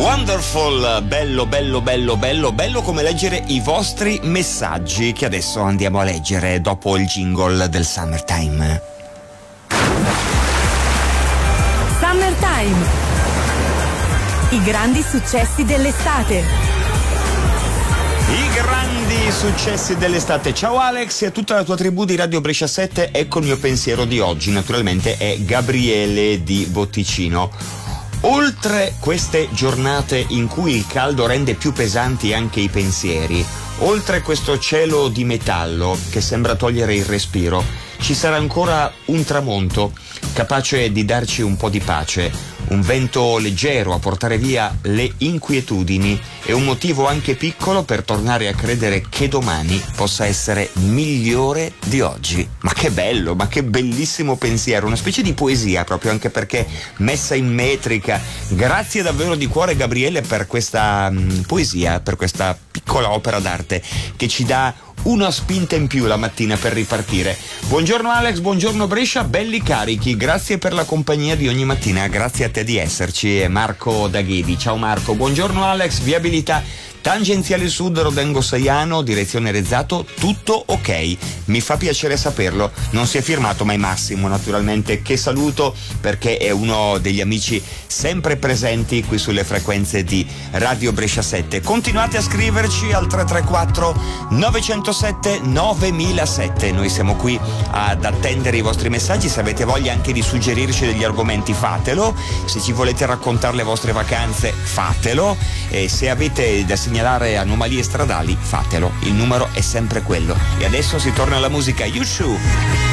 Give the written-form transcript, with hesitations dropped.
Wonderful, bello, bello, bello, bello, bello come leggere i vostri messaggi che adesso andiamo a leggere dopo il jingle del Summertime. Summertime. I grandi successi dell'estate. I grandi successi dell'estate. Ciao Alex e a tutta la tua tribù di Radio Brescia 7, ecco il mio pensiero di oggi, naturalmente è Gabriele di Botticino. Oltre queste giornate in cui il caldo rende più pesanti anche i pensieri, oltre questo cielo di metallo che sembra togliere il respiro, ci sarà ancora un tramonto capace di darci un po' di pace, un vento leggero a portare via le inquietudini e un motivo anche piccolo per tornare a credere che domani possa essere migliore di oggi. Ma che bello, ma che bellissimo pensiero, una specie di poesia proprio, anche perché messa in metrica. Grazie davvero di cuore Gabriele per questa poesia, per questa piccola opera d'arte che ci dà una spinta in più la mattina per ripartire. Buongiorno Alex, buongiorno Brescia, belli carichi, grazie per la compagnia di ogni mattina, grazie a te di esserci. Marco Daghedi, ciao Marco. Buongiorno Alex, viabilità tangenziale sud Rodengo Saiano, direzione Rezzato, tutto ok, mi fa piacere saperlo. Non si è firmato mai Massimo, naturalmente, che saluto perché è uno degli amici sempre presenti qui sulle frequenze di Radio Brescia 7. Continuate a scriverci al 334 907 9007, noi siamo qui ad attendere i vostri messaggi. Se avete voglia anche di suggerirci degli argomenti, fatelo. Se ci volete raccontare le vostre vacanze, fatelo. E se avete da segnalare anomalie stradali, fatelo, il numero è sempre quello. E adesso si torna alla musica. Yushu!